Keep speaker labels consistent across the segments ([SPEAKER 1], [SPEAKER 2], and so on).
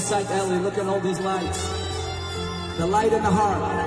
[SPEAKER 1] sight, Ellie. Look at all these lights. The light in the heart.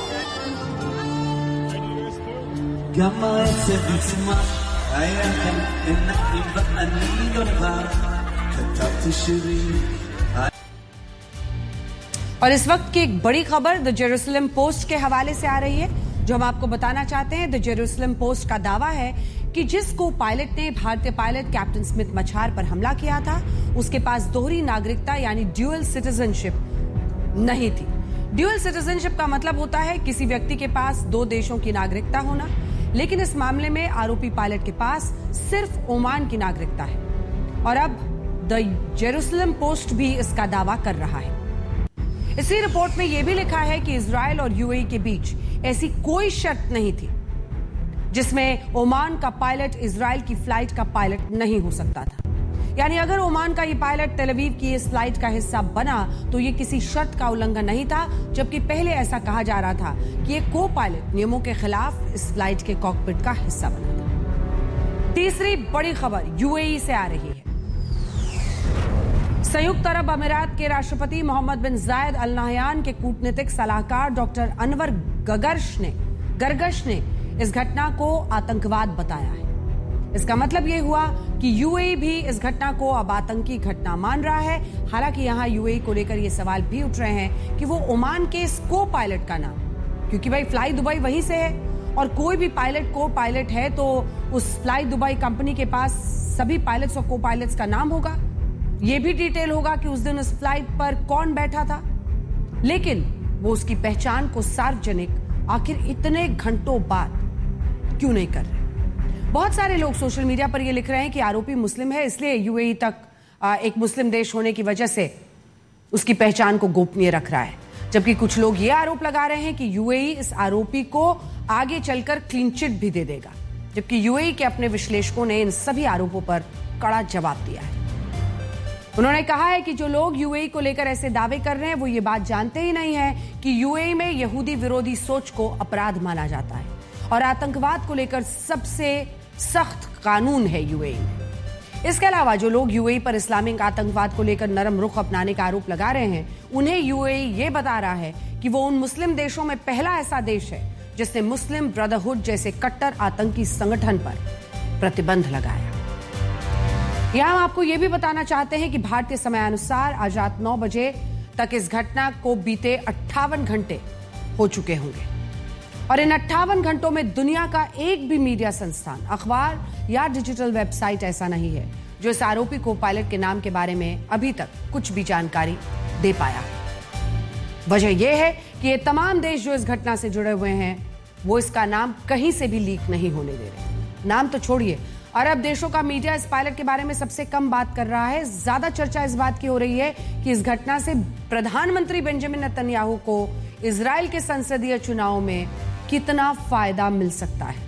[SPEAKER 2] और इस वक्त की एक बड़ी खबर द जेरूसलम पोस्ट के हवाले से आ रही है, जो हम आपको बताना चाहते हैं। द जेरूसलम पोस्ट का दावा है कि जिस को पायलट ने भारतीय पायलट कैप्टन स्मिथ मछार पर हमला किया था, उसके पास दोहरी नागरिकता यानी ड्यूअल सिटीजनशिप नहीं थी। ड्यूअल सिटीजनशिप का मतलब होता है किसी व्यक्ति के पास दो देशों की नागरिकता होना, लेकिन इस मामले में आरोपी पायलट के पास सिर्फ ओमान की नागरिकता है। और अब द जेरूसलम पोस्ट भी इसका दावा कर रहा है। इसी रिपोर्ट में यह भी लिखा है कि इजराइल और यूएई के बीच ऐसी कोई शर्त नहीं थी जिसमें ओमान का पायलट इजराइल की फ्लाइट का पायलट नहीं हो सकता था। यानी अगर ओमान का ये पायलट तेल अवीव की इस फ्लाइट का हिस्सा बना तो ये किसी शर्त का उल्लंघन नहीं था, जबकि पहले ऐसा कहा जा रहा था कि ये को पायलट नियमों के खिलाफ इस फ्लाइट के कॉकपिट का हिस्सा बना था। तीसरी बड़ी खबर यूएई से आ रही है। संयुक्त अरब अमीरात के राष्ट्रपति मोहम्मद बिन जायद अल नाहयान के कूटनीतिक सलाहकार डॉक्टर अनवर गरगश ने इस घटना को आतंकवाद बताया है। इसका मतलब यह हुआ कि यूएई भी इस घटना को अब आतंकी घटना मान रहा है। हालांकि यहां यूएई को लेकर यह सवाल भी उठ रहे हैं कि वो ओमान के इस को पायलट का नाम, क्योंकि भाई फ्लाई दुबई वहीं से है और कोई भी पायलट को पायलट है तो उस फ्लाई दुबई कंपनी के पास सभी पायलट्स और को पायलट्स का नाम होगा। यह भी डिटेल होगा कि उस दिन उस फ्लाइट पर कौन बैठा था, लेकिन वो उसकी पहचान को सार्वजनिक आखिर इतने घंटों बाद क्यों नहीं कर रहे। बहुत सारे लोग सोशल मीडिया पर यह लिख रहे हैं कि आरोपी मुस्लिम है, इसलिए यूएई तक एक मुस्लिम देश होने की वजह से उसकी पहचान को गोपनीय रख रहा है, जबकि कुछ लोग यह आरोप लगा रहे हैं कि यूएई इस आरोपी को आगे चलकर क्लीन चिट भी दे देगा, जबकि यूएई के अपने विश्लेषकों ने इन सभी आरोपों पर कड़ा जवाब दिया है। उन्होंने कहा है कि जो लोग यूएई को लेकर ऐसे दावे कर रहे हैं वो ये बात जानते ही नहीं है कि यूएई में यहूदी विरोधी सोच को अपराध माना जाता है और आतंकवाद को लेकर सबसे सख्त कानून है यूएई में। इसके अलावा जो लोग यूएई पर इस्लामिक आतंकवाद को लेकर नरम रुख अपनाने का आरोप लगा रहे हैं, उन्हें यूएई ये बता रहा है कि वो उन मुस्लिम देशों में पहला ऐसा देश है जिसने मुस्लिम ब्रदरहुड जैसे कट्टर आतंकी संगठन पर प्रतिबंध लगाया। यहां हम आपको यह भी बताना चाहते हैं कि भारतीय समयानुसार आज रात 9 बजे तक इस घटना को बीते 58 घंटे हो चुके होंगे और इन 58 घंटों में दुनिया का एक भी मीडिया संस्थान, अखबार या डिजिटल वेबसाइट ऐसा नहीं है जो इस आरोपी को पायलट के नाम के बारे में अभी तक कुछ भी जानकारी दे पाया। वजह यह है कि ये तमाम देश जो इस घटना से जुड़े हुए हैं वो इसका नाम कहीं से भी लीक नहीं होने दे रहे। नाम तो छोड़िए, अरब देशों का मीडिया इस पायलट के बारे में सबसे कम बात कर रहा है। ज्यादा चर्चा इस बात की हो रही है कि इस घटना से प्रधानमंत्री बेंजामिन नेतन्याहू को इजराइल के संसदीय चुनाव में कितना फायदा मिल सकता है।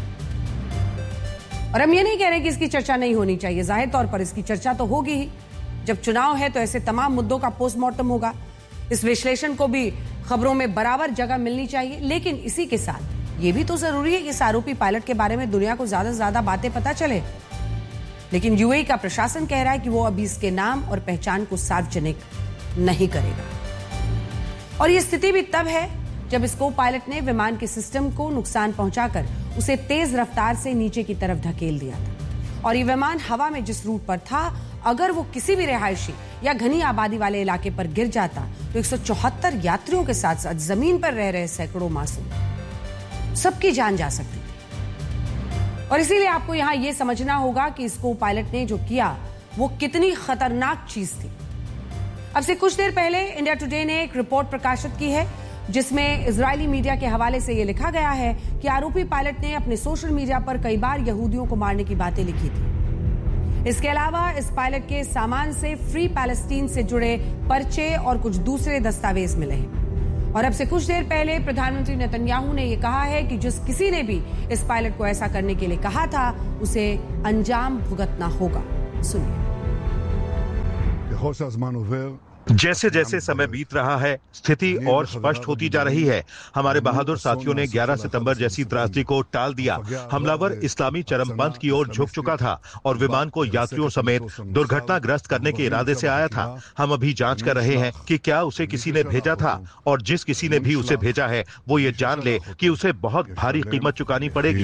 [SPEAKER 2] और हम ये नहीं कह रहे कि इसकी चर्चा नहीं होनी चाहिए, जाहिर तौर पर इसकी चर्चा तो होगी ही। जब चुनाव है तो ऐसे तमाम मुद्दों का पोस्टमार्टम होगा। इस विश्लेषण को भी खबरों में बराबर जगह मिलनी चाहिए, लेकिन इसी के साथ ये भी तो जरूरी है कि इस आरोपी पायलट के बारे में दुनिया को ज्यादा से ज्यादा बातें पता चले। लेकिन यूएई का प्रशासन कह रहा है कि वो अभी इसके नाम और पहचान को सार्वजनिक नहीं करेगा। और ये स्थिति भी तब है जब इस को पायलट ने विमान के सिस्टम को नुकसान पहुंचाकर उसे तेज रफ्तार से नीचे की तरफ धकेल दिया था। और ये विमान हवा में जिस रूट पर था, अगर वो किसी भी रिहायशी या घनी आबादी वाले इलाके पर गिर जाता तो 174 यात्रियों के साथ साथ जमीन पर रह रहे सैकड़ों मासूम सबकी जान जा सकती थी। और इसीलिए आपको यहां यह समझना होगा कि इसको पायलट ने जो किया वो कितनी खतरनाक चीज थी। अब से कुछ देर पहले इंडिया टुडे ने एक रिपोर्ट प्रकाशित की है जिसमें इजरायली मीडिया के हवाले से यह लिखा गया है कि आरोपी पायलट ने अपने सोशल मीडिया पर कई बार यहूदियों को मारने की बातें लिखी थी। इसके अलावा इस पायलट के सामान से फ्री पैलेस्टीन से जुड़े पर्चे और कुछ दूसरे दस्तावेज मिले हैं। और अब से कुछ देर पहले प्रधानमंत्री नेतन्याहू ने यह कहा है कि जिस किसी ने भी इस पायलट को ऐसा करने के लिए कहा था उसे अंजाम भुगतना होगा। सुनिए।
[SPEAKER 3] जैसे जैसे समय बीत रहा है, स्थिति और स्पष्ट होती जा रही है। हमारे बहादुर साथियों ने 11 सितंबर जैसी त्रासदी को टाल दिया। हमलावर इस्लामी चरमपंथ की ओर झुक चुका था और विमान को यात्रियों समेत दुर्घटनाग्रस्त करने के इरादे से आया था। हम अभी जांच कर रहे हैं कि क्या उसे किसी ने भेजा था, और जिस किसी ने भी उसे भेजा है वो ये जान ले कि उसे बहुत भारी कीमत चुकानी पड़ेगी।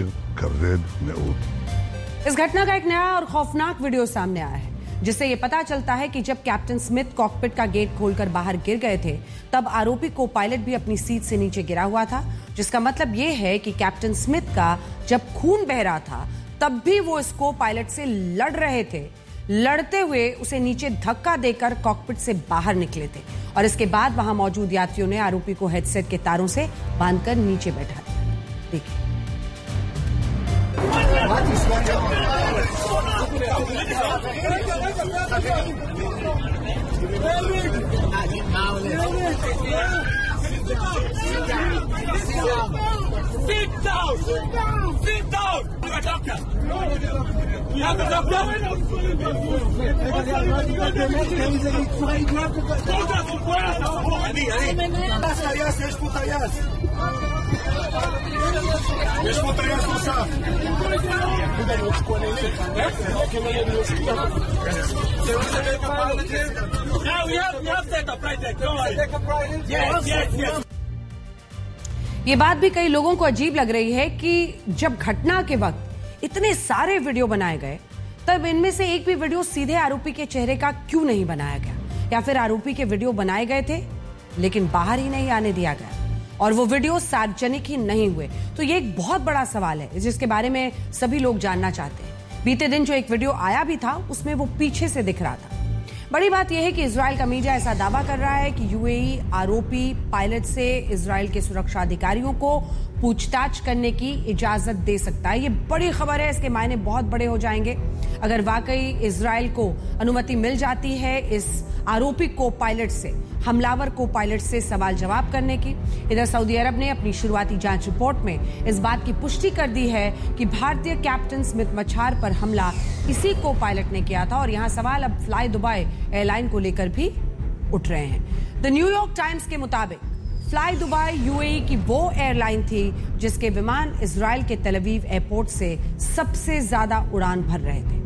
[SPEAKER 2] इस घटना का एक नया और खौफनाक वीडियो सामने आया है, जिससे यह पता चलता है कि जब कैप्टन स्मिथ कॉकपिट का गेट खोलकर बाहर गिर गए थे, तब आरोपी को पायलट भी अपनी सीट से नीचे गिरा हुआ था, जिसका मतलब यह है कि कैप्टन स्मिथ का जब खून बह रहा था तब भी वो इसको पायलट से लड़ रहे थे। लड़ते हुए उसे नीचे धक्का देकर कॉकपिट से बाहर निकले थे और इसके बाद वहां मौजूद यात्रियों ने आरोपी को हेडसेट के तारों से बांधकर नीचे बैठा दिया। देखिए।
[SPEAKER 4] Sit down! Sit down! You have a doctor! You have a doctor? יש פה טייס! יש פה טייס נוסף! Now we have set up right there, don't worry. Yes.
[SPEAKER 2] ये बात भी कई लोगों को अजीब लग रही है कि जब घटना के वक्त इतने सारे वीडियो बनाए गए, तब इनमें से एक भी वीडियो सीधे आरोपी के चेहरे का क्यों नहीं बनाया गया, या फिर आरोपी के वीडियो बनाए गए थे लेकिन बाहर ही नहीं आने दिया गया और वो वीडियो सार्वजनिक ही नहीं हुए। तो ये एक बहुत बड़ा सवाल है जिसके बारे में सभी लोग जानना चाहते हैं। बीते दिन जो एक वीडियो आया भी था, उसमें वो पीछे से दिख रहा था। बड़ी बात यह है कि इजराइल का मीडिया ऐसा दावा कर रहा है कि यूएई आरोपी पायलट से इजराइल के सुरक्षा अधिकारियों को पूछताछ करने की इजाजत दे सकता है। ये बड़ी खबर है, इसके मायने बहुत बड़े हो जाएंगे। अगर वाकई इजराइल को अनुमति मिल जाती है इस आरोपी को पायलट से, हमलावर को पायलट से सवाल जवाब करने की। इधर सऊदी अरब ने अपनी शुरुआती जांच रिपोर्ट में इस बात की पुष्टि कर दी है कि भारतीय कैप्टन स्मिथ मच्छार पर हमला इसी को पायलट ने किया था और यहां सवाल अब फ्लाई दुबई एयरलाइन को लेकर भी उठ रहे हैं। द न्यूयॉर्क टाइम्स के मुताबिक फ्लाई दुबई यूएई की वो एयरलाइन थी जिसके विमान इजराइल के तेल अवीव एयरपोर्ट से सबसे ज्यादा उड़ान भर रहे थे।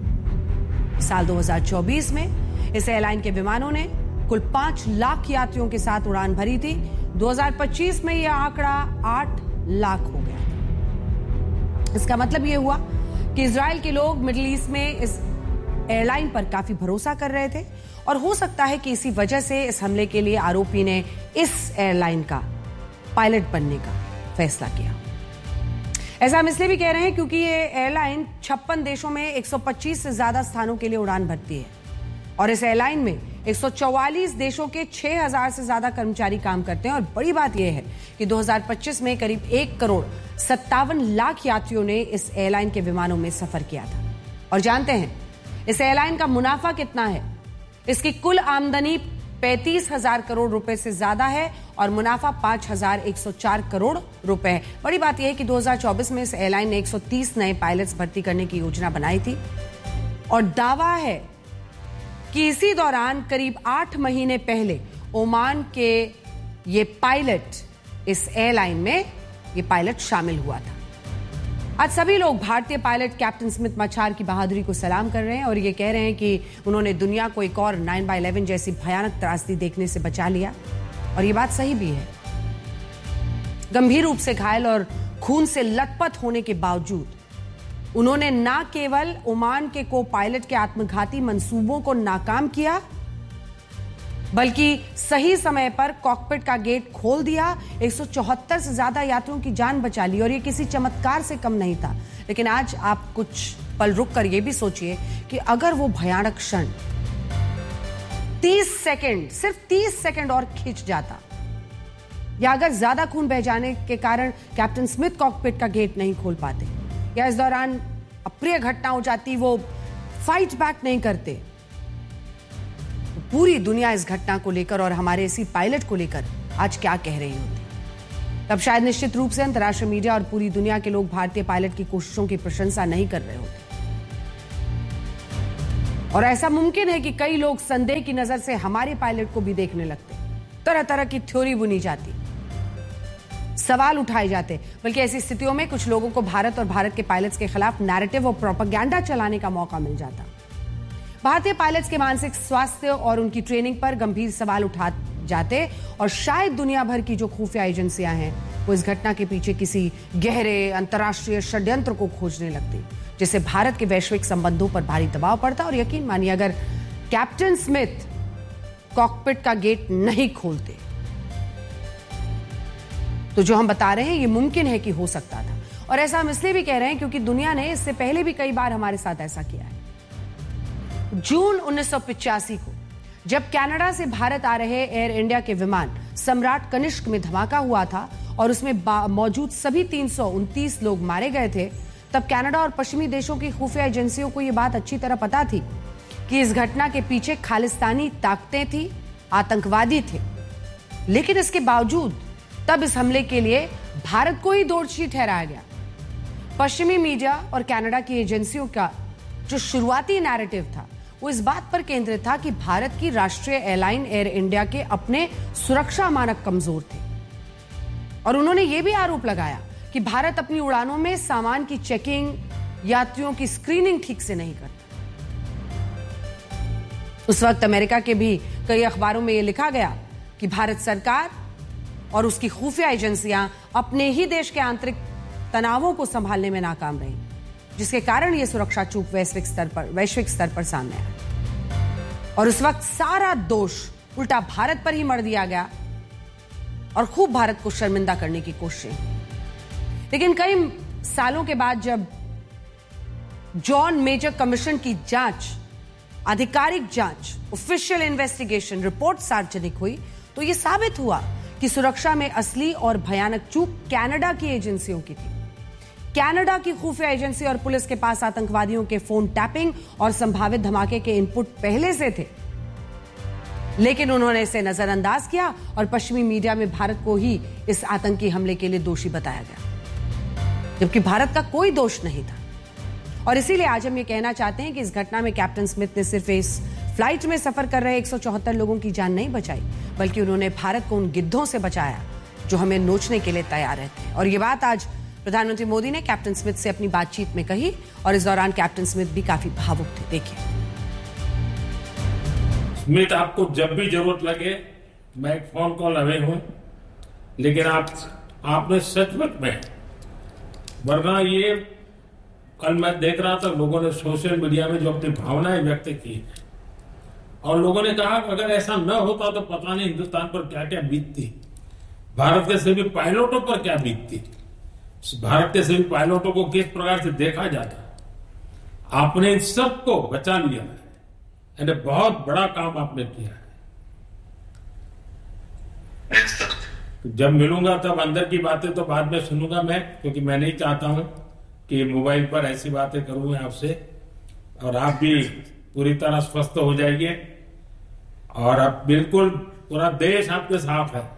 [SPEAKER 2] साल 2024 में इस एयरलाइन के विमानों ने कुल 5 लाख यात्रियों के साथ उड़ान भरी थी। 2025 में यह आंकड़ा 8 लाख हो गया था। इसका मतलब यह हुआ कि इजराइल के लोग मिडिल ईस्ट में इस एयरलाइन पर काफी भरोसा कर रहे थे और हो सकता है कि इसी वजह से इस हमले के लिए आरोपी ने इस एयरलाइन का पायलट बनने का फैसला किया। ऐसा हम इसलिए भी कह रहे हैं क्योंकि ये एयरलाइन 56 देशों में 125 से ज्यादा स्थानों के लिए उड़ान भरती है और इस एयरलाइन में 144 देशों के 6000 से ज्यादा कर्मचारी काम करते हैं। और बड़ी बात यह है कि 2025 में करीब 1,57 लाख यात्रियों ने इस एयरलाइन के विमानों में सफर किया था। और जानते हैं इस एयरलाइन का मुनाफा कितना है? इसकी कुल आमदनी 35,000 करोड़ रुपए से ज्यादा है और मुनाफा 5,104 करोड़ रुपए है। बड़ी बात यह है कि 2024 में इस एयरलाइन ने 130 नए पायलट्स भर्ती करने की योजना बनाई थी और दावा है कि इसी दौरान करीब 8 महीने पहले ओमान के ये पायलट इस एयरलाइन में ये पायलट शामिल हुआ था। आज सभी लोग भारतीय पायलट कैप्टन स्मिथ मच्छार की बहादुरी को सलाम कर रहे हैं और ये कह रहे हैं कि उन्होंने दुनिया को एक और 9/11 जैसी भयानक त्रासदी देखने से बचा लिया। और ये बात सही भी है। गंभीर रूप से घायल और खून से लथपथ होने के बावजूद उन्होंने न केवल ओमान के को पायलट के आत्मघाती मंसूबों को नाकाम किया, बल्कि सही समय पर कॉकपिट का गेट खोल दिया, 174 से ज्यादा यात्रियों की जान बचा ली और ये किसी चमत्कार से कम नहीं था। लेकिन आज आप कुछ पल रुक कर ये भी सोचिए कि अगर वो भयानक क्षण 30 सेकंड, सिर्फ 30 सेकंड और खिंच जाता, या अगर ज्यादा खून बह जाने के कारण कैप्टन स्मिथ कॉकपिट का गेट नहीं खोल पाते, या इस दौरान अप्रिय घटना हो जाती, वो फाइट बैक नहीं करते, पूरी दुनिया इस घटना को लेकर और हमारे इसी पायलट को लेकर आज क्या कह रही होती। तब शायद निश्चित रूप से अंतर्राष्ट्रीय मीडिया और पूरी दुनिया के लोग भारतीय पायलट की कोशिशों की प्रशंसा नहीं कर रहे होते। और ऐसा मुमकिन है कि कई लोग संदेह की नजर से हमारे पायलट को भी देखने लगते। तरह तरह की थ्योरी बुनी जाती, सवाल उठाए जाते। बल्कि ऐसी स्थितियों में कुछ लोगों को भारत और भारत के पायलट्स के खिलाफ नैरेटिव और प्रोपेगेंडा चलाने का मौका मिल जाता। भारतीय पायलट्स के मानसिक स्वास्थ्य और उनकी ट्रेनिंग पर गंभीर सवाल उठा जाते और शायद दुनिया भर की जो खुफिया एजेंसियां हैं वो इस घटना के पीछे किसी गहरे अंतर्राष्ट्रीय षड्यंत्र को खोजने लगती, जिससे भारत के वैश्विक संबंधों पर भारी दबाव पड़ता। और यकीन मानिए, अगर कैप्टन स्मिथ कॉकपिट का गेट नहीं खोलते तो जो हम बता रहे हैं ये मुमकिन है कि हो सकता था। और ऐसा हम इसलिए भी कह रहे हैं क्योंकि दुनिया ने इससे पहले भी कई बार हमारे साथ ऐसा किया है। जून 1985 को जब कनाडा से भारत आ रहे एयर इंडिया के विमान सम्राट कनिष्क में धमाका हुआ था और उसमें मौजूद सभी 329 लोग मारे गए थे, तब कनाडा और पश्चिमी देशों की खुफिया एजेंसियों को यह बात अच्छी तरह पता थी कि इस घटना के पीछे खालिस्तानी ताकतें थी, आतंकवादी थे। लेकिन इसके बावजूद तब इस हमले के लिए भारत को ही दोषी ठहराया गया। पश्चिमी मीडिया और कनाडा की एजेंसियों का जो शुरुआती नैरेटिव था वो इस बात पर केंद्रित था कि भारत की राष्ट्रीय एयरलाइन एयर इंडिया के अपने सुरक्षा मानक कमजोर थे। और उन्होंने यह भी आरोप लगाया कि भारत अपनी उड़ानों में सामान की चेकिंग, यात्रियों की स्क्रीनिंग ठीक से नहीं करता। उस वक्त अमेरिका के भी कई अखबारों में यह लिखा गया कि भारत सरकार और उसकी खुफिया एजेंसियां अपने ही देश के आंतरिक तनावों को संभालने में नाकाम रही, जिसके कारण यह सुरक्षा चूक वैश्विक स्तर पर सामने आया। और उस वक्त सारा दोष उल्टा भारत पर ही मढ़ दिया गया और खूब भारत को शर्मिंदा करने की कोशिश। लेकिन कई सालों के बाद जब जॉन मेजर कमीशन की जांच, आधिकारिक जांच, ऑफिशियल इन्वेस्टिगेशन रिपोर्ट सार्वजनिक हुई तो यह साबित हुआ कि सुरक्षा में असली और भयानक चूक कनाडा की एजेंसियों की थी। कनाडा की खुफिया एजेंसी और पुलिस के पास आतंकवादियों के फोन टैपिंग और संभावित धमाके के इनपुट पहले से थे, लेकिन उन्होंने इसे नजरअंदाज किया और पश्चिमी मीडिया में भारत को ही इस आतंकी हमले के लिए दोषी बताया गया, जबकि भारत का कोई दोष नहीं था। और इसीलिए आज हम ये कहना चाहते हैं कि इस घटना में कैप्टन स्मिथ ने सिर्फ इस फ्लाइट में सफर कर रहे 174 लोगों की जान नहीं बचाई, बल्कि उन्होंने भारत को उन गिद्धों से बचाया जो हमें नोचने के लिए तैयार रहते हैं। और ये बात आज प्रधानमंत्री मोदी ने कैप्टन स्मिथ से अपनी बातचीत में कही और इस दौरान कैप्टन स्मिथ भी काफी भावुक थे। देखिए।
[SPEAKER 5] स्मिथ, आपको जब भी जरूरत लगे मैं एक फोन कॉल अवे हूं, लेकिन आपने सचमुच में, वरना ये कल मैं देख रहा था लोगों ने सोशल मीडिया में जो अपनी भावनाएं व्यक्त की और लोगों ने कहा कि अगर ऐसा न होता तो पता नहीं हिंदुस्तान पर क्या क्या बीतती, भारत के सभी पायलटों पर क्या बीतती, भारत के सभी पायलटों को किस प्रकार से देखा जाता। आपने इन सबको बचा लिया है, यानी बहुत बड़ा काम आपने किया है। जब मिलूंगा तब अंदर की बातें तो बाद में सुनूंगा मैं, क्योंकि मैं नहीं चाहता हूं कि मोबाइल पर ऐसी बातें करूं आपसे, और आप भी पूरी तरह स्वस्थ हो जाइए और अब बिल्कुल पूरा देश आपके साथ है।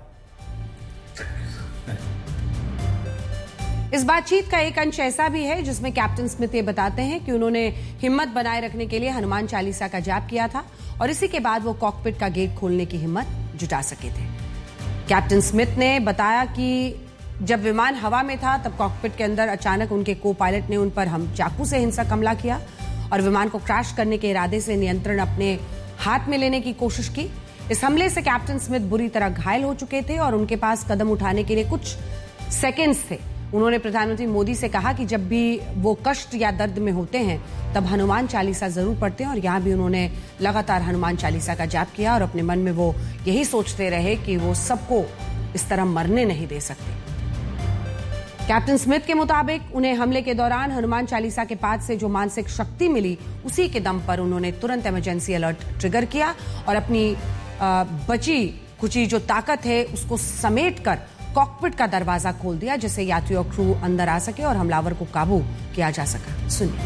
[SPEAKER 2] इस बातचीत का एक अंश ऐसा भी है जिसमें कैप्टन स्मिथ ये बताते हैं कि उन्होंने हिम्मत बनाए रखने के लिए हनुमान चालीसा का जाप किया था और इसी के बाद वो कॉकपिट का गेट खोलने की हिम्मत जुटा सके थे। कैप्टन स्मिथ ने बताया कि जब विमान हवा में था तब कॉकपिट के अंदर अचानक उनके को पायलट ने उन पर चाकू से हिंसक हमला किया और विमान को क्रैश करने के इरादे से नियंत्रण अपने हाथ में लेने की कोशिश की। इस हमले से कैप्टन स्मिथ बुरी तरह घायल हो चुके थे और उनके पास कदम उठाने के लिए कुछ सेकेंड्स थे। उन्होंने प्रधानमंत्री मोदी से कहा कि जब भी वो कष्ट या दर्द में होते हैं तब हनुमान चालीसा जरूर पढ़ते हैं और यहां भी उन्होंने लगातार हनुमान चालीसा का जाप किया और अपने मन में वो यही सोचते रहे कि वो सबको इस तरह मरने नहीं दे सकते। कैप्टन स्मिथ के मुताबिक उन्हें हमले के दौरान हनुमान चालीसा के पाठ से जो मानसिक शक्ति मिली उसी के दम पर उन्होंने तुरंत इमरजेंसी अलर्ट ट्रिगर किया और अपनी बची कुची जो ताकत है उसको समेटकर कॉकपिट का दरवाजा खोल दिया जिससे यात्री और क्रू अंदर आ सके और हमलावर को काबू किया जा सका। सुनिए।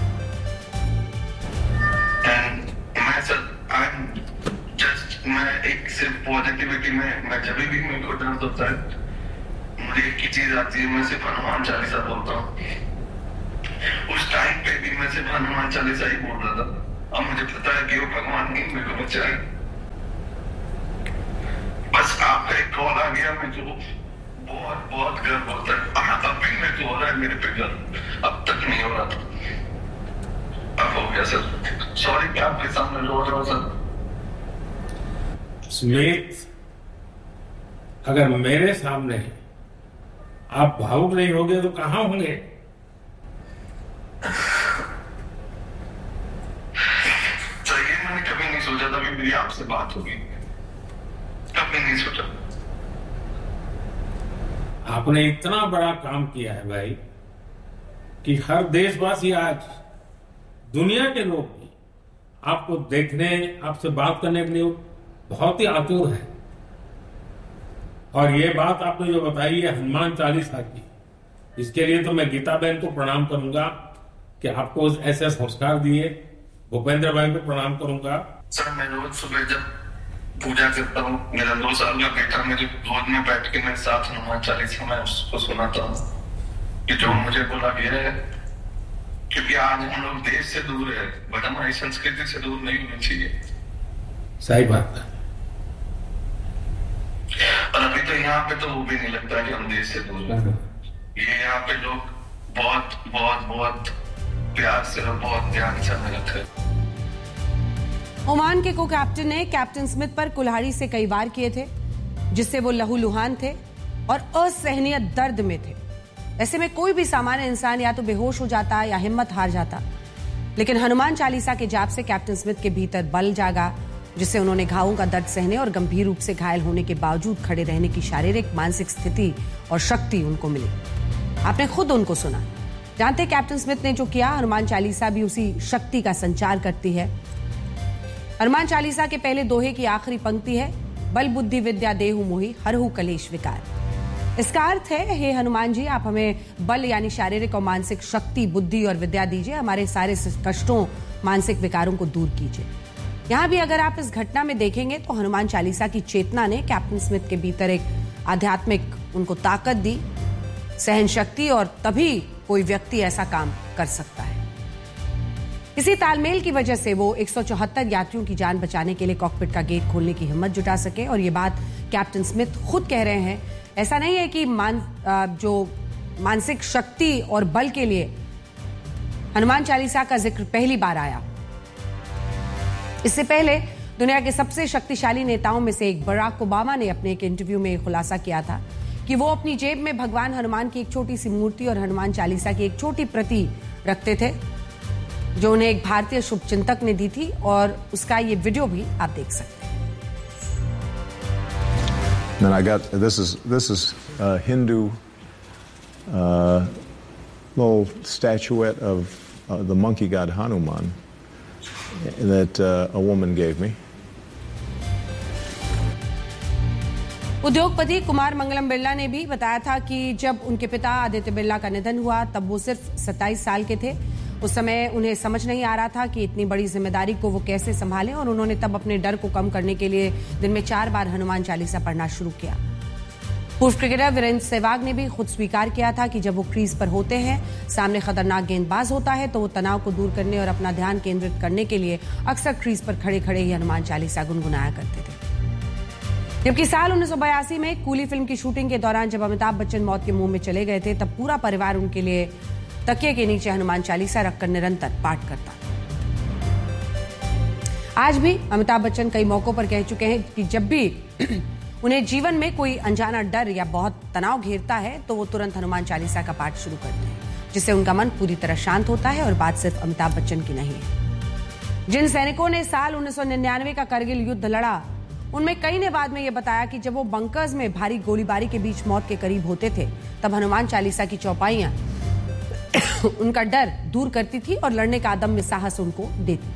[SPEAKER 6] मैं एक सिर्फ पॉजिटिविटी में जब भी मेरे को दर्द होता है मुझे एक ही चीज आती है, मैं सिर्फ हनुमान चालीसा बोलता हूँ। उस टाइम पे भी मैं सिर्फ हनुमान चालीसा ही बोल रहा था अब मुझे पता है कि वो भगवान नहीं मेरे को बचाए। बस आपका एक कॉल आ गया, मुझे बहुत बहुत गर्व होता है। अब भी मेरे को हो रहा है, मेरे पे गर्व अब तक नहीं हो रहा था, अब हो गया सर। सॉरी कि आपके सामने रो रहा हूँ सर।
[SPEAKER 5] स्मिथ, अगर मेरे सामने आप भावुक नहीं होंगे तो कहाँ होंगे?
[SPEAKER 6] तो ये मैंने कभी नहीं सोचा था कि मेरी आपसे बात होगी, कभी नहीं सोचा।
[SPEAKER 5] आपने इतना बड़ा काम किया है भाई कि हर देशवासी आज, दुनिया के लोग भी आपको देखने, आपसे बात करने के लिए बहुत ही आतुर है। और ये बात आपने जो बताई है हनुमान चालीसा की, इसके लिए तो मैं गीता बहन को प्रणाम करूंगा कि आपको ऐसे संस्कार दिए। भूपेंद्र भाई को प्रणाम करूंगा।
[SPEAKER 6] सर मैं रोज सुबह जब पूजा करता हूँ, मेरा 2 साल का बेटा मेरे गोद में बैठ के मेरे साथ हनुमान चालीसा मैं उसको सुनाता हूँ कि जो मुझे बोला गया है, क्योंकि आज हम लोग देश से दूर है, बट हमारी संस्कृति से दूर नहीं होनी चाहिए।
[SPEAKER 5] सही बात है।
[SPEAKER 6] और अभी तो यहाँ पे तो वो भी नहीं लगता कि हम देश से दूर हैं। ये यहाँ पे लोग बहुत बहुत बहुत प्यार से और बहुत ध्यान से हमें रखते हैं।
[SPEAKER 2] ओमान के को कैप्टन ने कैप्टन स्मिथ पर कुल्हाड़ी से कई वार किए थे, जिससे वो लहूलुहान थे और असहनीय दर्द में थे। ऐसे में कोई भी सामान्य इंसान या तो बेहोश हो जाता या हिम्मत हार जाता, लेकिन हनुमान चालीसा के जाप से कैप्टन स्मिथ के भीतर बल जागा, जिससे उन्होंने घावों का दर्द सहने और गंभीर रूप से घायल होने के बावजूद खड़े रहने की शारीरिक मानसिक स्थिति और शक्ति उनको मिली। आपने खुद उनको सुना। जानते कैप्टन स्मिथ ने जो किया, हनुमान चालीसा भी उसी शक्ति का संचार करती है। हनुमान चालीसा के पहले दोहे की आखिरी पंक्ति है, बल बुद्धि विद्या देहु मोहि हरहु कलेश विकार। इसका अर्थ है, हे हनुमान जी, आप हमें बल यानी शारीरिक और मानसिक शक्ति, बुद्धि और विद्या दीजिए, हमारे सारे कष्टों, मानसिक विकारों को दूर कीजिए। यहां भी अगर आप इस घटना में देखेंगे तो हनुमान चालीसा की चेतना ने कैप्टन स्मिथ के भीतर एक आध्यात्मिक उनको ताकत दी, सहन शक्ति, और तभी कोई व्यक्ति ऐसा काम कर सकता है। इसी तालमेल की वजह से वो 174 यात्रियों की जान बचाने के लिए कॉकपिट का गेट खोलने की हिम्मत जुटा सके। और ये बात कैप्टन स्मिथ खुद कह रहे हैं। ऐसा नहीं है कि जो मानसिक शक्ति और बल के लिए हनुमान चालीसा का जिक्र पहली बार आया। इससे पहले दुनिया के सबसे शक्तिशाली नेताओं में से एक बराक ओबामा ने अपने एक इंटरव्यू में खुलासा किया था कि वो अपनी जेब में भगवान हनुमान की एक छोटी सी मूर्ति और हनुमान चालीसा की एक छोटी प्रति रखते थे, जो उन्हें एक भारतीय शुभचिंतक ने दी थी, और उसका ये वीडियो भी आप देख सकते हैं।
[SPEAKER 7] And I got this is a Hindu little statuette of the monkey god Hanuman that a woman gave me.
[SPEAKER 2] उद्योगपति कुमार मंगलम बिरला ने भी बताया था कि जब उनके पिता आदित्य बिरला का निधन हुआ तब वो सिर्फ 27 साल के थे। उस समय उन्हें समझ नहीं आ रहा था कि इतनी बड़ी जिम्मेदारी को वो कैसे संभालें, और उन्होंने तब अपने डर को कम करने के लिए दिन में 4 बार हनुमान चालीसा पढ़ना शुरू किया। पूर्व क्रिकेटर वीरेंद्र सहवाग ने भी खुद स्वीकार किया था कि जब वो क्रीज पर होते हैं, सामने खतरनाक गेंदबाज होता है, तो वो तनाव को दूर करने और अपना ध्यान केंद्रित करने के लिए अक्सर क्रीज पर खड़े खड़े ही हनुमान चालीसा गुनगुनाया करते थे। जबकि साल 1982 में कूली फिल्म की शूटिंग के दौरान जब अमिताभ बच्चन मौत के मुंह में चले गए थे, तब पूरा परिवार उनके लिए तकिए के नीचे हनुमान चालीसा रखकर निरंतर पाठ करता। आज भी अमिताभ बच्चन कई मौकों पर कह चुके हैं कि जब भी उन्हें जीवन में कोई अनजाना डर या बहुत तनाव घेरता है तो वो तुरंत हनुमान चालीसा का पाठ शुरू करते हैं, जिससे उनका मन पूरी तरह शांत होता है। और बात सिर्फ अमिताभ बच्चन की नहीं है। जिन सैनिकों ने साल 1999 का करगिल युद्ध लड़ा, उनमें कई ने बाद में यह बताया कि जब वो बंकर्स में भारी गोलीबारी के बीच मौत के करीब होते थे, तब हनुमान चालीसा की चौपाइयां उनका डर दूर करती थी और लड़ने का अदम्य साहस उनको देती।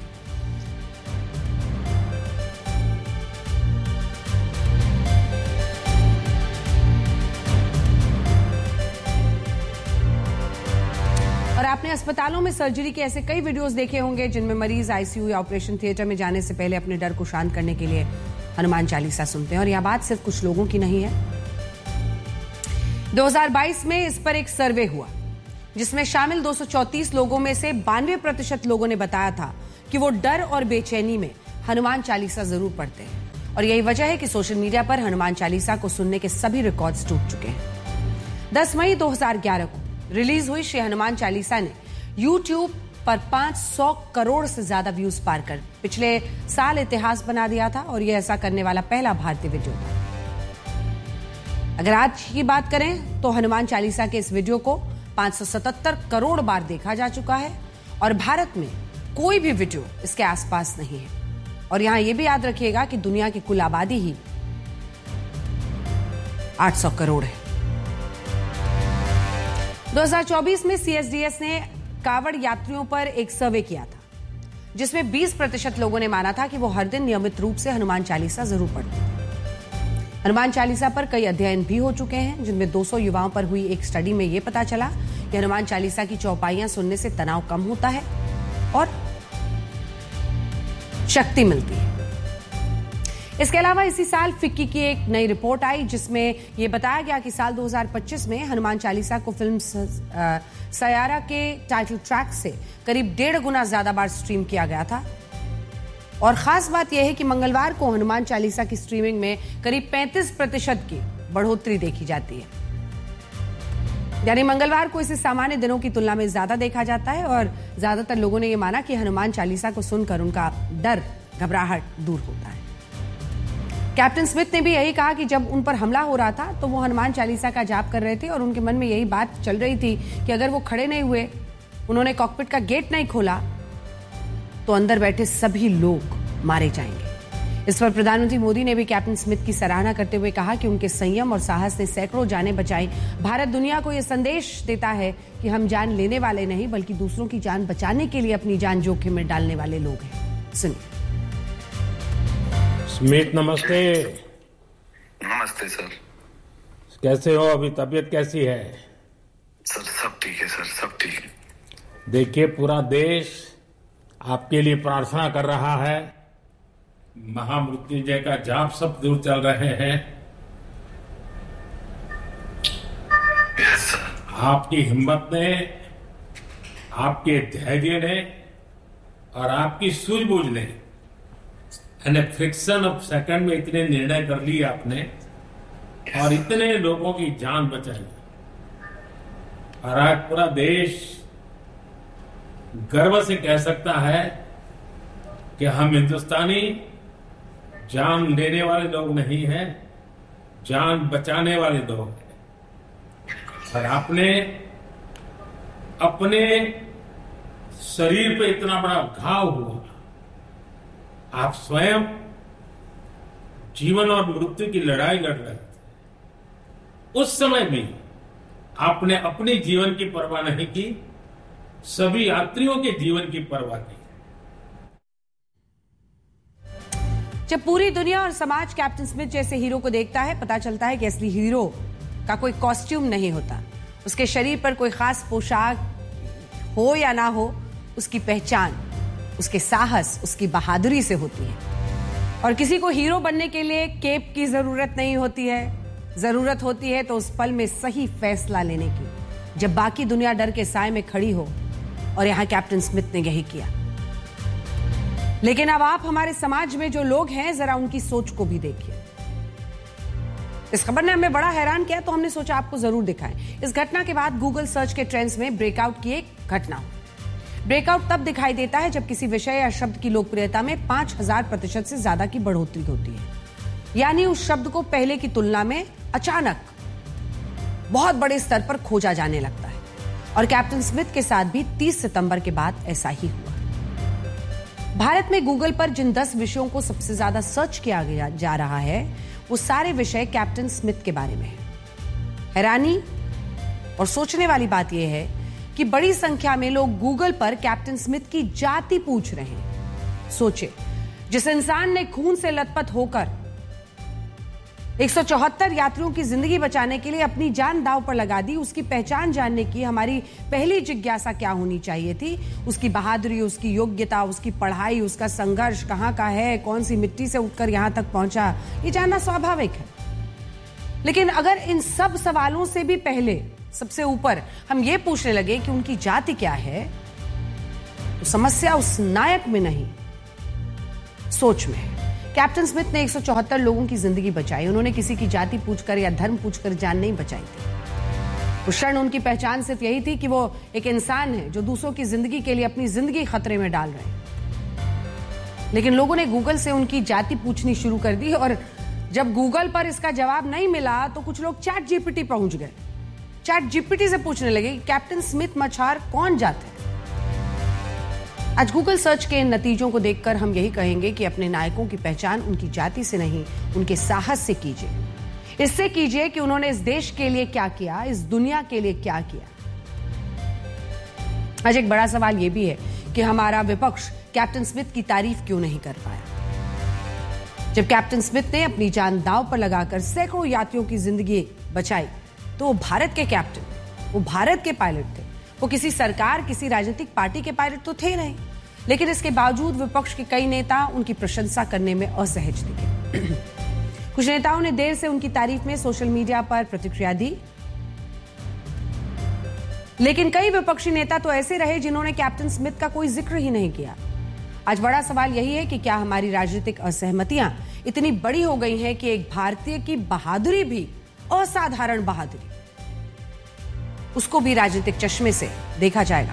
[SPEAKER 2] और आपने अस्पतालों में सर्जरी के ऐसे कई वीडियोस देखे होंगे जिनमें मरीज आईसीयू या ऑपरेशन थिएटर में जाने से पहले अपने डर को शांत करने के लिए हनुमान चालीसा सुनते हैं। और यह बात सिर्फ कुछ लोगों की नहीं है। 2022 में इस पर एक सर्वे हुआ जिसमें शामिल 234 लोगों में से 92% लोगों ने बताया था कि वो डर और बेचैनी में हनुमान चालीसा जरूर पढ़ते हैं और यही वजह है कि सोशल मीडिया पर हनुमान चालीसा को सुनने के सभी रिकॉर्ड्स टूट चुके हैं। 10 मई 2011 को रिलीज हुई श्री हनुमान चालीसा ने यूट्यूब पर 500 करोड़ से ज्यादा व्यूज पार कर पिछले साल इतिहास बना दिया था और यह ऐसा करने वाला पहला भारतीय वीडियो था। अगर आज की बात करें तो हनुमान चालीसा के इस वीडियो को 577 करोड़ बार देखा जा चुका है और भारत में कोई भी वीडियो इसके आसपास नहीं है। और यहां यह भी याद रखिएगा कि दुनिया की कुल आबादी ही 800 करोड़ है। 2024 में CSDS ने कांवड़ यात्रियों पर एक सर्वे किया था जिसमें 20% लोगों ने माना था कि वो हर दिन नियमित रूप से हनुमान चालीसा जरूर पढ़ते हैं। हनुमान चालीसा पर कई अध्ययन भी हो चुके हैं जिनमें 200 युवाओं पर हुई एक स्टडी में यह पता चला कि हनुमान चालीसा की चौपाइयां सुनने से तनाव कम होता है और शक्ति मिलती है। इसके अलावा इसी साल फिक्की की एक नई रिपोर्ट आई जिसमें यह बताया गया कि साल 2025 में हनुमान चालीसा को फिल्म सयारा के टाइटल ट्रैक से करीब 1.5 गुना ज्यादा बार स्ट्रीम किया गया था। और खास बात यह है कि मंगलवार को हनुमान चालीसा की स्ट्रीमिंग में करीब 35% की बढ़ोतरी देखी जाती है। यानी मंगलवार को इसे सामान्य दिनों की तुलना में ज्यादा देखा जाता है और ज्यादातर लोगों ने यह माना कि हनुमान चालीसा को सुनकर उनका डर, घबराहट दूर होता है। कैप्टन स्मिथ ने भी यही कहा कि जब उन पर हमला हो रहा था तो वो हनुमान चालीसा का जाप कर रहे थे और उनके मन में यही बात चल रही थी कि अगर वो खड़े नहीं हुए, उन्होंने कॉकपिट का गेट नहीं खोला तो अंदर बैठे सभी लोग मारे जाएंगे। इस पर प्रधानमंत्री मोदी ने भी कैप्टन स्मिथ की सराहना करते हुए कहा कि उनके संयम और साहस ने सैकड़ों जानें बचाई। भारत दुनिया को यह संदेश देता है कि हम जान लेने वाले नहीं बल्कि दूसरों की जान बचाने के लिए अपनी जान जोखिम में डालने वाले लोग हैं। सुनिए।
[SPEAKER 5] स्मिथ नमस्ते।
[SPEAKER 6] नमस्ते सर।
[SPEAKER 5] कैसे हो? अभी तबीयत कैसी है?
[SPEAKER 6] सर सब ठीक है सर, सब ठीक है।
[SPEAKER 5] देखिए पूरा देश आपके लिए प्रार्थना कर रहा है। महामृत्युंजय का जाप सब दूर चल रहे हैं।
[SPEAKER 6] Yes sir.
[SPEAKER 5] आपकी हिम्मत ने, आपके धैर्य ने और आपकी सूझबूझ ने फ्रिक्शन ऑफ सेकंड में इतने निर्णय कर लिए आपने और इतने लोगों की जान बचाई और आज पूरा देश गर्व से कह सकता है कि हम हिंदुस्तानी जान लेने वाले लोग नहीं हैं, जान बचाने वाले लोग हैं। और आपने अपने शरीर पे इतना बड़ा घाव हुआ, आप स्वयं जीवन और मृत्यु की लड़ाई लड़ रहे थे। उस समय भी आपने अपने जीवन की परवाह नहीं की, सभी यात्रियों के जीवन की परवाह की।
[SPEAKER 2] जब पूरी दुनिया और समाज कैप्टन स्मिथ जैसे हीरो को देखता है, पता चलता है कि असली हीरो का कोई कॉस्ट्यूम नहीं होता, उसके शरीर पर कोई खास पोशाक हो या ना हो, उसकी पहचान उसके साहस, उसकी बहादुरी से होती है। और किसी को हीरो बनने के लिए केप की जरूरत नहीं होती है, जरूरत होती है तो उस पल में सही फैसला लेने की, जब बाकी दुनिया डर के साए में खड़ी हो। और यहां कैप्टन स्मिथ ने यही किया। लेकिन अब आप हमारे समाज में जो लोग हैं, जरा उनकी सोच को भी देखिए। इस खबर ने हमें बड़ा हैरान किया तो हमने सोचा आपको जरूर दिखाएं। इस घटना के बाद गूगल सर्च के ट्रेंड्स में ब्रेकआउट की एक घटना हो। ब्रेकआउट तब दिखाई देता है जब किसी विषय या शब्द की लोकप्रियता में 5000% से ज्यादा की बढ़ोतरी होती है, यानी उस शब्द को पहले की तुलना में अचानक बहुत बड़े स्तर पर खोजा जाने लगता है। और कैप्टन स्मिथ के साथ भी 30 सितंबर के बाद ऐसा ही हुआ। भारत में गूगल पर जिन 10 विषयों को सबसे ज्यादा सर्च किया जा रहा है, वो सारे विषय कैप्टन स्मिथ के बारे में है। हैरानी और सोचने वाली बात यह है कि बड़ी संख्या में लोग गूगल पर कैप्टन स्मिथ की जाति पूछ रहे हैं। सोचे, जिस इंसान ने खून से लथपथ होकर 174 यात्रियों की जिंदगी बचाने के लिए अपनी जान दांव पर लगा दी, उसकी पहचान जानने की हमारी पहली जिज्ञासा क्या होनी चाहिए थी? उसकी बहादुरी, उसकी योग्यता, उसकी पढ़ाई, उसका संघर्ष कहां का है, कौन सी मिट्टी से उठकर यहां तक पहुंचा, ये जानना स्वाभाविक है। लेकिन अगर इन सब सवालों से भी पहले, सबसे ऊपर हम ये पूछने लगे कि उनकी जाति क्या है, तो समस्या उस नायक में नहीं, सोच में है। कैप्टन स्मिथ ने 174 लोगों की जिंदगी बचाई। उन्होंने किसी की जाति पूछकर या धर्म पूछकर जान नहीं बचाई थी। उस क्षण उनकी पहचान सिर्फ यही थी कि वो एक इंसान है जो दूसरों की जिंदगी के लिए अपनी जिंदगी खतरे में डाल रहे हैं। लेकिन लोगों ने गूगल से उनकी जाति पूछनी शुरू कर दी और जब गूगल पर इसका जवाब नहीं मिला तो कुछ लोग चैट जीपीटी पहुंच गए। चैट जीपीटी से पूछने लगे कि कैप्टन स्मिथ मछार कौन जात है। आज गूगल सर्च के इन नतीजों को देखकर हम यही कहेंगे कि अपने नायकों की पहचान उनकी जाति से नहीं, उनके साहस से कीजिए। इससे कीजिए कि उन्होंने इस देश के लिए क्या किया, इस दुनिया के लिए क्या किया। आज एक बड़ा सवाल यह भी है कि हमारा विपक्ष कैप्टन स्मिथ की तारीफ क्यों नहीं कर पाया। जब कैप्टन स्मिथ ने अपनी जान दांव पर लगाकर सैकड़ों यात्रियों की जिंदगी बचाई तो वो भारत के कैप्टन, वो भारत के पायलट थे। वो किसी सरकार, किसी राजनीतिक पार्टी के पायलट तो थे नहीं, लेकिन इसके बावजूद विपक्ष के कई नेता उनकी प्रशंसा करने में असहज दिखे। कुछ नेताओं ने देर से उनकी तारीफ में सोशल मीडिया पर प्रतिक्रिया दी, लेकिन कई विपक्षी नेता तो ऐसे रहे जिन्होंने कैप्टन स्मिथ का कोई जिक्र ही नहीं किया। आज बड़ा सवाल यही है कि क्या हमारी राजनीतिक असहमतियां इतनी बड़ी हो गई हैं कि एक भारतीय की बहादुरी भी, असाधारण बहादुरी, उसको भी राजनीतिक चश्मे से देखा जाएगा।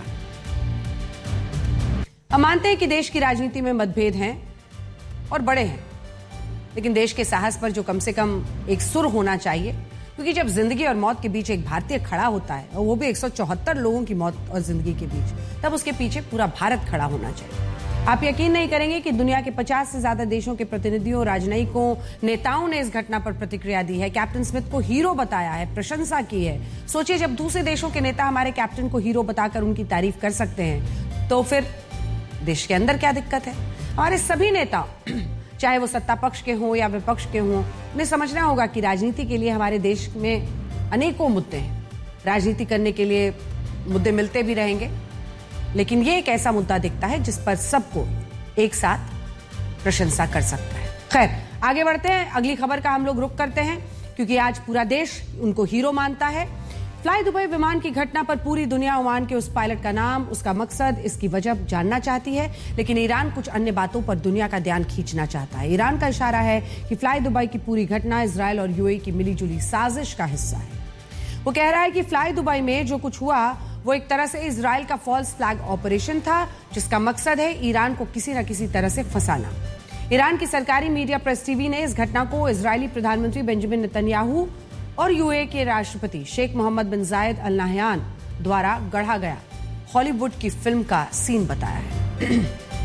[SPEAKER 2] हम मानते हैं कि देश की राजनीति में मतभेद हैं और बड़े हैं, लेकिन देश के साहस पर जो कम से कम एक सुर होना चाहिए, क्योंकि जब जिंदगी और मौत के बीच एक भारतीय खड़ा होता है और वो भी 174 लोगों की मौत और जिंदगी के बीच, तब उसके पीछे पूरा भारत खड़ा होना चाहिए। आप यकीन नहीं करेंगे कि दुनिया के 50 से ज्यादा देशों के प्रतिनिधियों, राजनयिकों, नेताओं ने इस घटना पर प्रतिक्रिया दी है, कैप्टन स्मिथ को हीरो बताया है, प्रशंसा की है। सोचिए, जब दूसरे देशों के नेता हमारे कैप्टन को हीरो बताकर उनकी तारीफ कर सकते हैं, तो फिर देश के अंदर क्या दिक्कत है। हमारे सभी नेता, चाहे वो सत्ता पक्ष के हों या विपक्ष के हों, उन्हें समझना होगा कि राजनीति के लिए हमारे देश में अनेकों मुद्दे हैं। राजनीति करने के लिए मुद्दे मिलते भी रहेंगे, लेकिन ये एक ऐसा मुद्दा दिखता है जिस पर सबको एक साथ प्रशंसा कर सकता है। खैर, आगे बढ़ते हैं। अगली खबर का हम लोग रुख करते हैं, क्योंकि आज पूरा देश उनको हीरो मानता है। फ्लाई दुबई विमान की घटना पर पूरी दुनिया ओमान के उस पायलट का नाम, उसका मकसद, इसकी वजह जानना चाहती है, लेकिन ईरान कुछ अन्य बातों पर दुनिया का ध्यान खींचना चाहता है। ईरान का इशारा है कि फ्लाई दुबई की पूरी घटना इजरायल और यूएई की मिलीजुली साजिश का हिस्सा है। वो कह रहा है कि फ्लाई दुबई में जो कुछ हुआ वो एक तरह से इजरायल का फॉल्स फ्लैग ऑपरेशन था, जिसका मकसद है ईरान को किसी न किसी तरह से फंसाना। ईरान की सरकारी मीडिया प्रेस टीवी ने इस घटना को इजरायली प्रधानमंत्री बेंजामिन नेतन्याहू और यूएई के राष्ट्रपति शेख मोहम्मद बिन जायद अल नहयान द्वारा गढ़ा गया हॉलीवुड की फिल्म का सीन बताया है।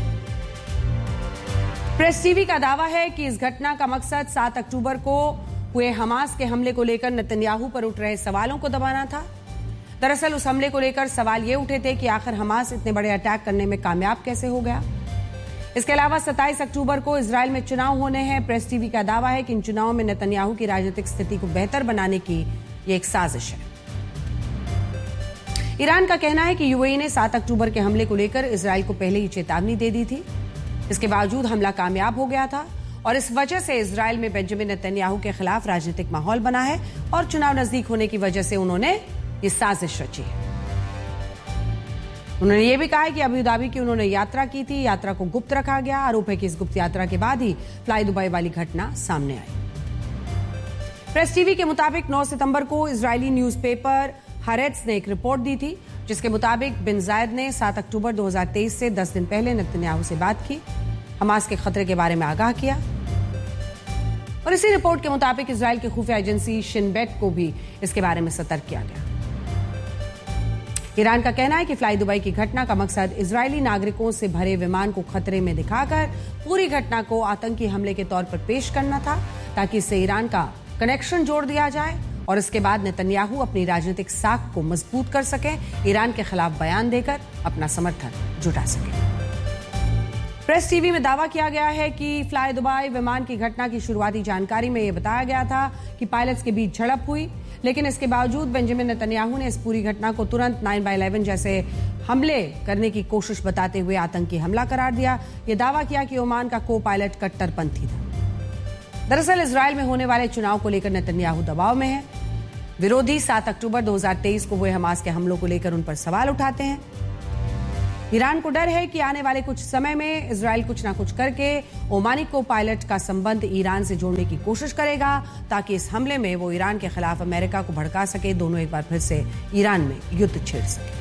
[SPEAKER 2] प्रेस टीवी का दावा है कि इस घटना का मकसद 7 अक्टूबर को हुए हमास के हमले को लेकर नेतन्याहू पर उठ रहे सवालों को दबाना था। दरअसल उस हमले को लेकर सवाल ये उठे थे कि आखिर हमास इतने बड़े अटैक करने में कामयाब कैसे हो गया। इसके अलावा 27 अक्टूबर को इजरायल में चुनाव होने हैं। प्रेस टीवी का दावा है कि इन चुनावों में नेतन्याहू की राजनीतिक स्थिति को बेहतर बनाने की ये एक साजिश है। ईरान का कहना है कि यूएई ने 7 अक्टूबर के हमले को लेकर इजरायल को पहले ही चेतावनी दे दी थी। इसके बावजूद हमला कामयाब हो गया था और इस वजह से इजरायल में बेंजामिन नेतन्याहू के खिलाफ राजनीतिक माहौल बना है और चुनाव नजदीक होने की वजह से उन्होंने ये साजिश रची है। उन्होंने ये भी कहा है कि अबू धाबी की उन्होंने यात्रा की थी, यात्रा को गुप्त रखा गया। आरोप है कि इस गुप्त यात्रा के बाद ही फ्लाई दुबई वाली घटना सामने आई। प्रेस टीवी के मुताबिक 9 सितंबर को इजरायली न्यूज़पेपर हारेट्स ने एक रिपोर्ट दी थी, जिसके मुताबिक बिन जायद ने 7 अक्टूबर 2023 से 10 दिन पहले नेतन्याहू से बात की, हमास के खतरे के बारे में आगाह किया और इसी रिपोर्ट के मुताबिक इजरायल की खुफिया एजेंसी शिन बेट को भी इसके बारे में सतर्क किया गया। ईरान का कहना है कि फ्लाई दुबई की घटना का मकसद इजरायली नागरिकों से भरे विमान को खतरे में दिखाकर पूरी घटना को आतंकी हमले के तौर पर पेश करना था, ताकि इससे ईरान का कनेक्शन जोड़ दिया जाए और इसके बाद नेतन्याहू अपनी राजनीतिक साख को मजबूत कर सके, ईरान के खिलाफ बयान देकर अपना समर्थन जुटा सके। प्रेस टीवी में दावा किया गया है कि फ्लाई दुबई विमान की घटना की शुरुआती जानकारी में यह बताया गया था कि पायलट्स के बीच झड़प हुई, लेकिन इसके बावजूद बेंजामिन नेतन्याहू ने इस पूरी घटना को तुरंत 9/11 जैसे हमले करने की कोशिश बताते हुए आतंकी हमला करार दिया। यह दावा किया कि ओमान का को पायलट कट्टरपंथी था। दरअसल इजरायल में होने वाले चुनाव को लेकर नेतन्याहू दबाव में है। विरोधी 7 अक्टूबर 2023 को हुए हमास के हमलों को लेकर उन पर सवाल उठाते हैं। ईरान को डर है कि आने वाले कुछ समय में इजराइल कुछ ना कुछ करके ओमानी को पायलट का संबंध ईरान से जोड़ने की कोशिश करेगा ताकि इस हमले में वो ईरान के खिलाफ अमेरिका को भड़का सके, दोनों एक बार फिर से ईरान में युद्ध छेड़ सके।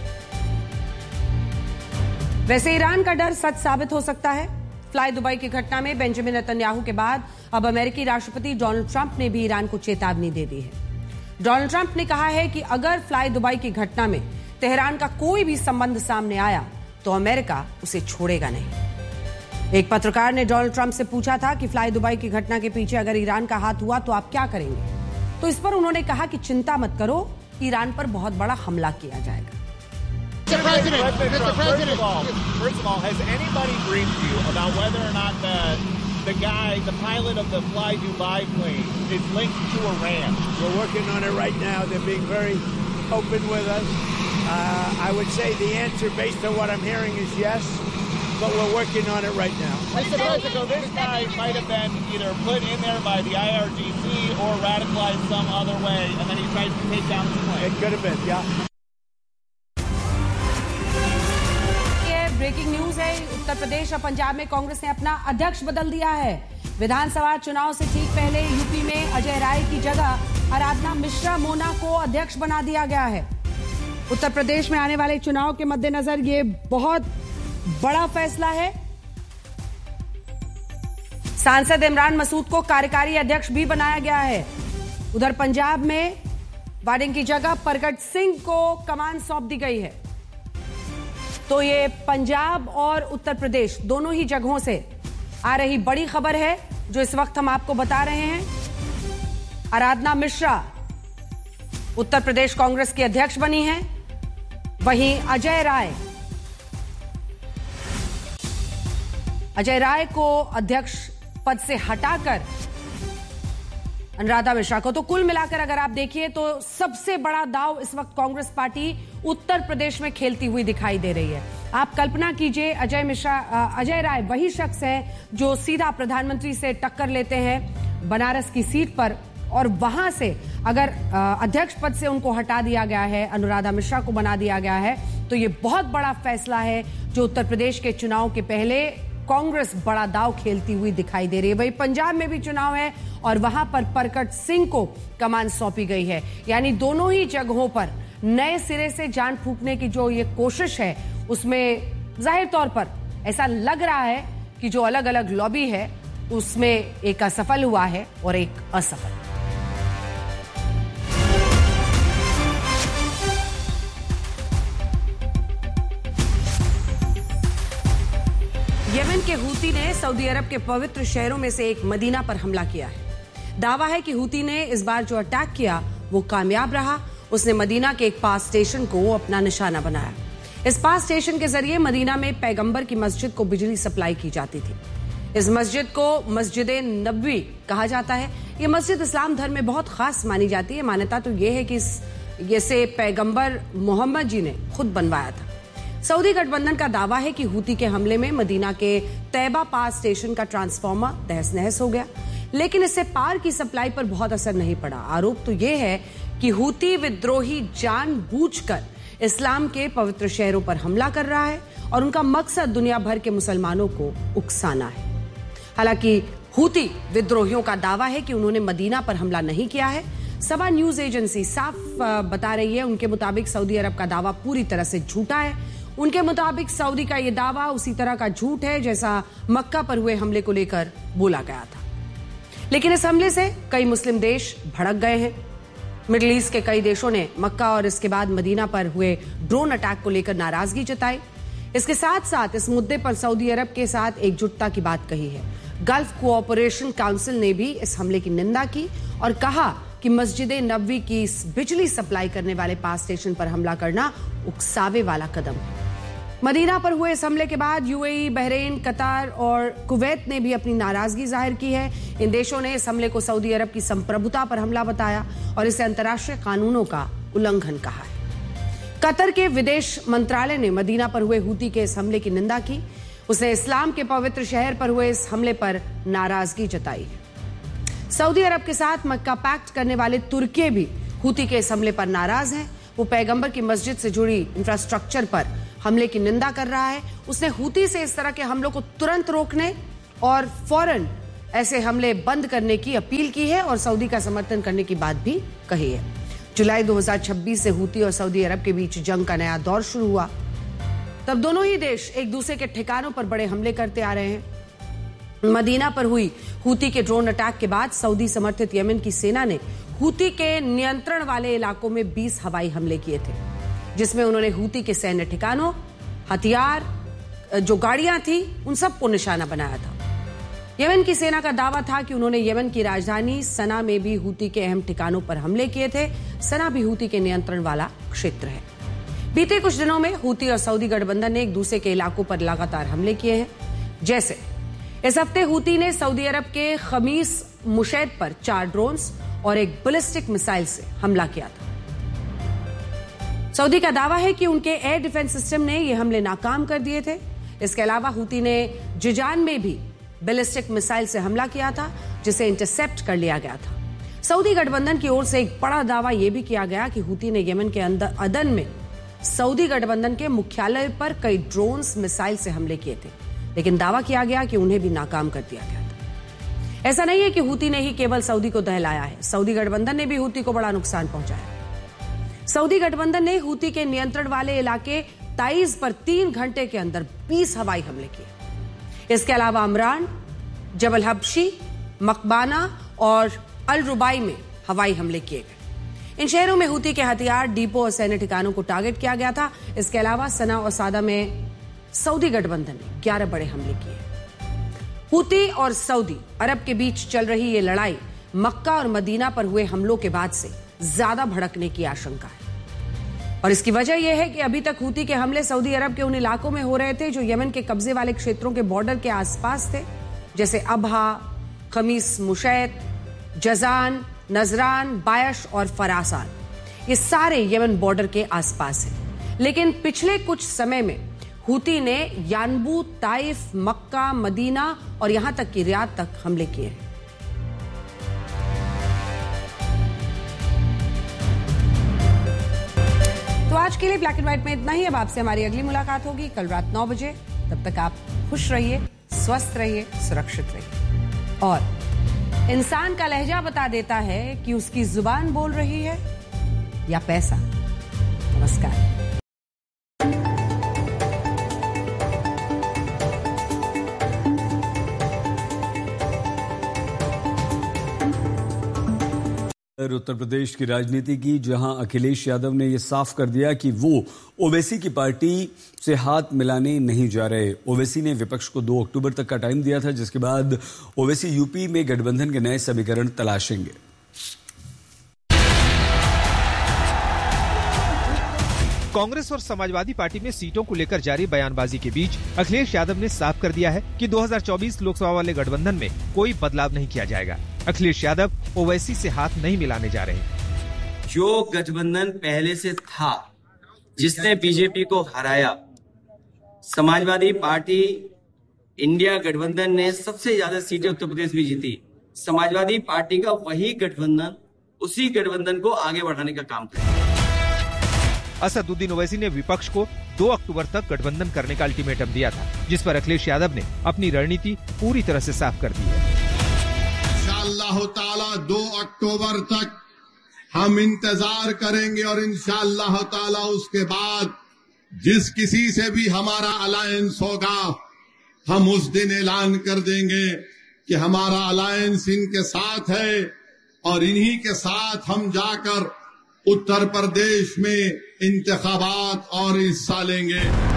[SPEAKER 2] वैसे ईरान का डर सच साबित हो सकता है। फ्लाई दुबई की घटना में बेंजामिन नेतन्याहू के बाद अब अमेरिकी राष्ट्रपति डोनाल्ड ट्रंप ने भी ईरान को चेतावनी दे दी है। डोनाल्ड ट्रंप ने कहा है कि अगर फ्लाई दुबई की घटना में तेहरान का कोई भी संबंध सामने आया तो अमेरिका उसे छोड़ेगा नहीं। एक पत्रकार ने डोनाल्ड ट्रंप से पूछा था कि फ्लाई दुबई की घटना के पीछे अगर ईरान का हाथ हुआ तो आप क्या करेंगे, तो इस पर उन्होंने कहा कि चिंता मत करो, ईरान पर बहुत बड़ा हमला किया जाएगा।
[SPEAKER 8] Mr. President, first of all, has anybody briefed you about whether or not the pilot of the Fly Dubai plane is linked to Iran?
[SPEAKER 9] We're working on it right now. They're being very open with us. I would say the answer, based on what I'm hearing, is yes, but we're working on it right now.
[SPEAKER 8] Mr. President, this guy might have been either put in there by the IRGC or radicalized some other way, and then he tried to take down the plane.
[SPEAKER 9] It could have been, yeah.
[SPEAKER 2] Breaking news है। उत्तर प्रदेश और पंजाब में कांग्रेस ने अपना अध्यक्ष बदल दिया है। विधानसभा चुनाव से ठीक पहले यूपी में अजय राय की जगह आराधना मिश्रा मोना को अध्यक्ष बना दिया गया है। उत्तर प्रदेश में आने वाले चुनाव के मद्देनजर ये बहुत बड़ा फैसला है। सांसद इमरान मसूद को कार्यकारी अध्यक्ष भी बनाया गया है। उधर पंजाब में वाडिंग की जगह परगट सिंह को कमान सौंप दी गई है। तो ये पंजाब और उत्तर प्रदेश दोनों ही जगहों से आ रही बड़ी खबर है जो इस वक्त हम आपको बता रहे हैं। आराधना मिश्रा उत्तर प्रदेश कांग्रेस की अध्यक्ष बनी हैं, वहीं अजय राय को अध्यक्ष पद से हटाकर अनुराधा मिश्रा को, तो कुल मिलाकर अगर आप देखिए तो सबसे बड़ा दांव इस वक्त कांग्रेस पार्टी उत्तर प्रदेश में खेलती हुई दिखाई दे रही है। आप कल्पना कीजिए, अजय राय वही शख्स है जो सीधा प्रधानमंत्री से टक्कर लेते हैं बनारस की सीट पर, और वहां से अगर अध्यक्ष पद से उनको हटा दिया गया है, अनुराधा मिश्रा को बना दिया गया है, तो ये बहुत बड़ा फैसला है जो उत्तर प्रदेश के चुनाव के पहले कांग्रेस बड़ा दांव खेलती हुई दिखाई दे रही है। वही पंजाब में भी चुनाव है और वहां पर परगट सिंह को कमान सौंपी गई है। यानी दोनों ही जगहों पर नए सिरे से जान फूंकने की जो ये कोशिश है, उसमें जाहिर तौर पर ऐसा लग रहा है कि जो अलग अलग लॉबी है उसमें एक असफल हुआ है और एक असफल। यमन के हूती ने सऊदी अरब के पवित्र शहरों में से एक मदीना पर हमला किया है। दावा है कि हूती ने इस बार जो अटैक किया वो कामयाब रहा। उसने मदीना के एक पास स्टेशन को अपना निशाना बनाया। इस पास स्टेशन के जरिए मदीना में पैगंबर की मस्जिद को बिजली सप्लाई की जाती थी। इस मस्जिद को मस्जिद नबवी कहा जाता है। ये मस्जिद इस्लाम धर्म में बहुत खास मानी जाती है। मान्यता तो ये है कि इसे पैगंबर मोहम्मद जी ने खुद बनवाया था। सऊदी गठबंधन का दावा है कि हूती के हमले में मदीना के तैबा पास स्टेशन का ट्रांसफार्मर तहस नहस हो गया, लेकिन इससे पार की सप्लाई पर बहुत असर नहीं पड़ा। आरोप तो यह है कि हूती विद्रोही जानबूझकर इस्लाम के पवित्र शहरों पर हमला कर रहा है और उनका मकसद दुनिया भर के मुसलमानों को उकसाना है। हालांकि हूती विद्रोहियों का दावा है कि उन्होंने मदीना पर हमला नहीं किया है। सबा न्यूज एजेंसी साफ बता रही है, उनके मुताबिक सऊदी अरब का दावा पूरी तरह से झूठा है। उनके मुताबिक सऊदी का यह दावा उसी तरह का झूठ है जैसा मक्का पर हुए हमले को लेकर बोला गया था। लेकिन इस हमले से कई मुस्लिम देश भड़क गए हैं। मिडिल ईस्ट के कई देशों ने मक्का और इसके बाद मदीना पर हुए ड्रोन अटैक को लेकर नाराजगी जताई। इसके साथ साथ इस मुद्दे पर सऊदी अरब के साथ एकजुटता की बात कही है। गल्फ कोऑपरेशन काउंसिल ने भी इस हमले की निंदा की और कहा कि मस्जिद नबवी की बिजली सप्लाई करने वाले पास स्टेशन पर हमला करना उकसावे वाला कदम है। मदीना पर हुए इस हमले के बाद यूएई, बहरीन, कतार और कुवैत ने भी अपनी नाराजगी जाहिर की है। इन देशों ने इस हमले को सऊदी अरब की संप्रभुता पर हमला बताया और इसे अंतर्राष्ट्रीय कानूनों का उल्लंघन कहा है। कतर के विदेश मंत्रालय ने मदीना पर हुए हूती के इस हमले की निंदा की। उसने इस्लाम के पवित्र शहर पर हुए इस हमले पर नाराजगी जताई है। सऊदी अरब के साथ मक्का पैक्ट करने वाले तुर्की भी हूती के इस हमले पर नाराज हैं। वो पैगंबर की मस्जिद से जुड़ी इंफ्रास्ट्रक्चर पर हमले की निंदा कर रहा है। उसने हूती से इस तरह के हमलों को तुरंत रोकने और फौरन ऐसे हमले बंद करने की अपील की है और सऊदी का समर्थन करने की बात भी कही है। जुलाई 2026 से हूती और सऊदी अरब के बीच जंग का नया दौर शुरू हुआ। तब दोनों ही देश एक दूसरे के ठिकानों पर बड़े हमले करते आ रहे हैं। मदीना पर हुई हूती के ड्रोन अटैक के बाद सऊदी समर्थित यमन की सेना ने हूती के नियंत्रण वाले इलाकों में 20 हवाई हमले किए थे, जिसमें उन्होंने हूती के सैन्य ठिकानों, हथियार, जो गाड़ियां थी, उन सबको निशाना बनाया था। यमन की सेना का दावा था कि उन्होंने यमन की राजधानी सना में भी हूती के अहम ठिकानों पर हमले किए थे। सना भी हूती के नियंत्रण वाला क्षेत्र है। बीते कुछ दिनों में हूती और सऊदी गठबंधन ने एक दूसरे के इलाकों पर लगातार हमले किए हैं। जैसे इस हफ्ते हूती ने सऊदी अरब के खमीस मुशैद पर 4 ड्रोन्स और एक बैलिस्टिक मिसाइल से हमला किया था। सऊदी का दावा है कि उनके एयर डिफेंस सिस्टम ने ये हमले नाकाम कर दिए थे। इसके अलावा हूती ने जिजान में भी बैलिस्टिक मिसाइल से हमला किया था, जिसे इंटरसेप्ट कर लिया गया था। सऊदी गठबंधन की ओर से एक बड़ा दावा यह भी किया गया कि हूती ने यमन के अंदर अदन में सऊदी गठबंधन के मुख्यालय पर कई ड्रोन्स मिसाइल से हमले किए थे, लेकिन दावा किया गया कि उन्हें भी नाकाम कर दिया गया था। ऐसा नहीं है कि हूती ने ही केवल सऊदी को दहलाया है, सऊदी गठबंधन ने भी हूती को बड़ा नुकसान पहुंचाया। सऊदी गठबंधन ने हूती के नियंत्रण वाले इलाके ताइज पर 3 घंटे के अंदर 20 हवाई हमले किए। इसके अलावा अमरान, जबल हबशी, मकबाना और अल रुबाई में हवाई हमले किए गए। इन शहरों में हूती के हथियार, डिपो और सैन्य ठिकानों को टारगेट किया गया था। इसके अलावा सना और सादा में सऊदी गठबंधन ने 11 बड़े हमले किए। हूती और सऊदी अरब के बीच चल रही ये लड़ाई मक्का और मदीना पर हुए हमलों के बाद से ज्यादा भड़कने की आशंका है। और इसकी वजह यह है कि अभी तक हूती के हमले सऊदी अरब के उन इलाकों में हो रहे थे जो यमन के कब्जे वाले क्षेत्रों के बॉर्डर के आसपास थे, जैसे अबहा, खमीस मुशैत, जजान, नजरान, बायश और फरासान। ये सारे यमन बॉर्डर के आसपास हैं। लेकिन पिछले कुछ समय में हूती ने यानबू, ताइफ, मक्का, मदीना और यहां तक कि रियाद तक हमले किए हैं। तो आज के लिए ब्लैक एंड व्हाइट में इतना ही। अब आपसे हमारी अगली मुलाकात होगी कल रात 9 बजे। तब तक आप खुश रहिए, स्वस्थ रहिए, सुरक्षित रहिए। और इंसान का लहजा बता देता है कि उसकी जुबान बोल रही है या पैसा। नमस्कार।
[SPEAKER 10] उत्तर प्रदेश की राजनीति की, जहां अखिलेश यादव ने यह साफ कर दिया कि वो ओवैसी की पार्टी से हाथ मिलाने नहीं जा रहे। ओवैसी ने विपक्ष को 2 अक्टूबर तक का टाइम दिया था, जिसके बाद ओवैसी यूपी में गठबंधन के नए समीकरण तलाशेंगे।
[SPEAKER 11] कांग्रेस और समाजवादी पार्टी में सीटों को लेकर जारी बयानबाजी के बीच अखिलेश यादव ने साफ कर दिया है कि 2024 लोकसभा वाले गठबंधन में कोई बदलाव नहीं किया जाएगा। अखिलेश यादव ओवैसी से हाथ नहीं मिलाने जा रहे।
[SPEAKER 12] जो गठबंधन पहले से था, जिसने बीजेपी को हराया, समाजवादी पार्टी इंडिया गठबंधन ने सबसे ज्यादा सीटें उत्तर प्रदेश में जीती। समाजवादी पार्टी का वही गठबंधन उसी गठबंधन को आगे बढ़ाने का काम करेगा।
[SPEAKER 11] असदुद्दीन ओवैसी ने विपक्ष को 2 अक्टूबर तक गठबंधन करने का अल्टीमेटम दिया था, जिस पर अखिलेश यादव ने अपनी रणनीति पूरी तरह से साफ कर दी है।
[SPEAKER 13] इंशाअल्लाह ताला 2 अक्टूबर तक हम इंतजार करेंगे और इंशाअल्लाह ताला उसके बाद जिस किसी से भी हमारा अलायंस होगा, हम उस दिन ऐलान कर देंगे कि हमारा अलायंस इनके साथ है और इन्हीं के साथ हम जाकर उत्तर प्रदेश में इंतखाबात और हिस्सा लेंगे।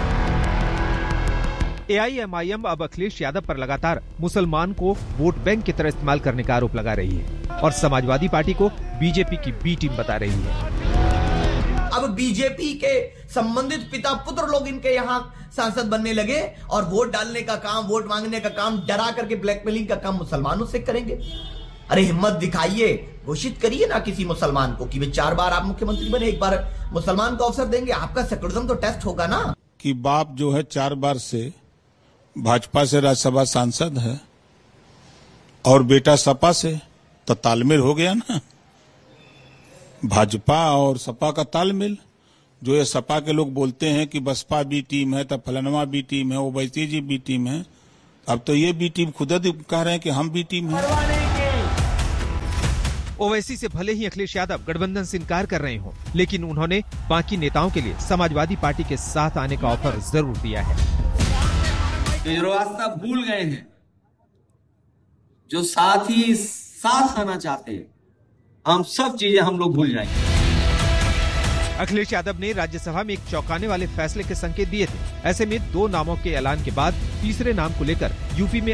[SPEAKER 11] एआईएमआईएम अब अखिलेश यादव पर लगातार मुसलमान को वोट बैंक की तरह इस्तेमाल करने का आरोप लगा रही है और समाजवादी पार्टी को बीजेपी की बी टीम बता रही है।
[SPEAKER 14] अब बीजेपी के संबंधित पिता पुत्र लोग इनके यहाँ सांसद बनने लगे और वोट डालने का काम, वोट मांगने का काम, डरा करके ब्लैकमेलिंग का काम मुसलमानों से करेंगे। अरे हिम्मत दिखाइए, घोषित करिए ना किसी मुसलमान को कि वे 4 बार आप मुख्यमंत्री बने, 1 बार मुसलमान को अवसर देंगे। आपका सेकुलरिज्म तो टेस्ट होगा ना।
[SPEAKER 15] कि बाप जो है 4 बार से भाजपा से राज्यसभा सांसद है और बेटा सपा से, तो तालमेल हो गया ना। भाजपा और सपा का तालमेल, जो ये सपा के लोग बोलते हैं कि बसपा बी टीम है, तब फलनवा बी टीम है, ओवैसी जी बी टीम है, अब तो ये बी टीम खुद कह रहे हैं कि हम बी टीम हैं।
[SPEAKER 11] ओवैसी से भले ही अखिलेश यादव गठबंधन से इनकार कर रहे हों, लेकिन उन्होंने बाकी नेताओं के लिए समाजवादी पार्टी के साथ आने का ऑफर जरूर दिया है।
[SPEAKER 12] जो रास्ता भूल गए हैं, जो साथ ही साथ आना चाहते हैं, हम सब चीजें हम लोग भूल जाएंगे।
[SPEAKER 11] अखिलेश यादव ने राज्यसभा में एक चौंकाने वाले फैसले के संकेत दिए थे। ऐसे में 2 नामों के ऐलान के बाद तीसरे नाम को लेकर यूपी में